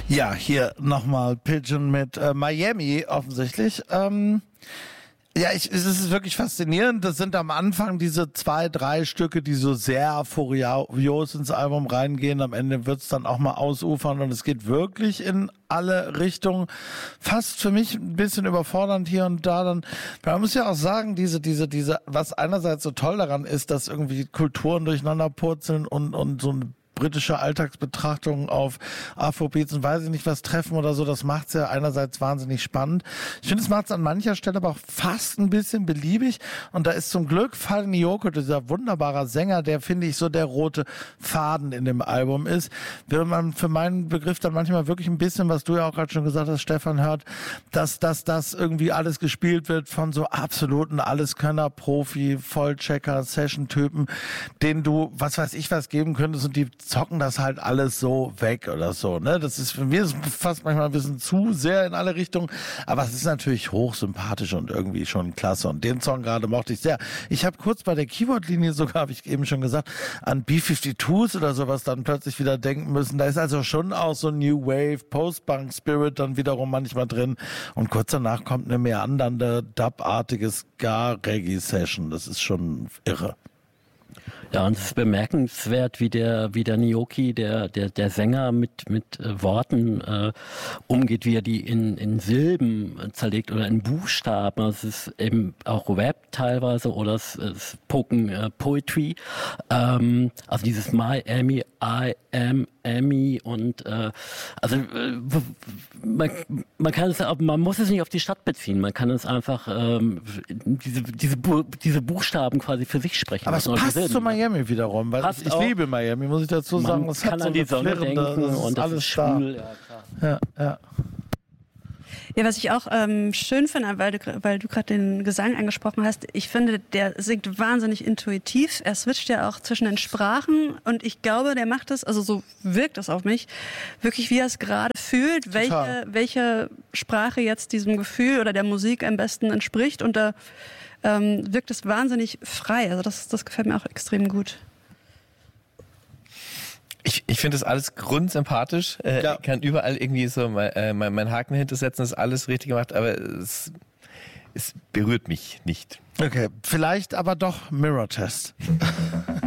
Ja, hier nochmal Pigeon mit Miami offensichtlich. Es ist wirklich faszinierend. Das sind am Anfang diese 2, 3 Stücke, die so sehr furios ins Album reingehen. Am Ende wird's dann auch mal ausufern und es geht wirklich in alle Richtungen. Fast für mich ein bisschen überfordernd hier und da. Dann, man muss ja auch sagen, diese, was einerseits so toll daran ist, dass irgendwie Kulturen durcheinander purzeln und so eine britische Alltagsbetrachtung auf Afrobeats und weiß ich nicht was treffen oder so, das macht's ja einerseits wahnsinnig spannend. Ich finde, es macht's an mancher Stelle aber auch fast ein bisschen beliebig und da ist zum Glück Fally Nyoko, dieser wunderbare Sänger, der, finde ich, so der rote Faden in dem Album ist. Wenn man für meinen Begriff dann manchmal wirklich ein bisschen, was du ja auch gerade schon gesagt hast, Stefan, hört, dass das irgendwie alles gespielt wird von so absoluten Alleskönner, Profi, Vollchecker, Session-Typen, denen du, was weiß ich, was geben könntest und die zocken das halt alles so weg oder so, ne? Das ist für mich fast manchmal ein bisschen zu sehr in alle Richtungen, aber es ist natürlich hochsympathisch und irgendwie schon klasse und den Song gerade mochte ich sehr. Ich habe kurz bei der Keyboard-Linie sogar, habe ich eben schon gesagt, an B-52s oder sowas dann plötzlich wieder denken müssen. Da ist also schon auch so New Wave, Post-Punk-Spirit dann wiederum manchmal drin und kurz danach kommt eine meandernde, Dub-artige Ska-Reggae-Session. Das ist schon irre. Ja, und es ist bemerkenswert, wie der Nyoki, der Sänger mit Worten umgeht, wie er die in Silben zerlegt oder in Buchstaben. Also es ist eben auch Rap teilweise oder es ist Spoken Poetry. Also dieses Miami, I am Amy und man kann es, man muss es nicht auf die Stadt beziehen. Man kann es einfach diese Buchstaben quasi für sich sprechen. Aber es passt zu Miami wiederum, weil ich liebe Miami, muss ich dazu sagen. Man kann an die Sonne denken und das ist schwul. Ja, klar. Ja. Ja, was ich auch schön finde, weil du gerade den Gesang angesprochen hast, ich finde, der singt wahnsinnig intuitiv. Er switcht ja auch zwischen den Sprachen und ich glaube, der macht es, also so wirkt es auf mich, wirklich wie er es gerade fühlt, welche Sprache jetzt diesem Gefühl oder der Musik am besten entspricht und da wirkt es wahnsinnig frei. Also das gefällt mir auch extrem gut. Ich finde das alles grundsympathisch. Ich kann überall irgendwie so meinen Haken hintersetzen, das ist alles richtig gemacht, aber es berührt mich nicht. Okay, vielleicht aber doch Mirror Test.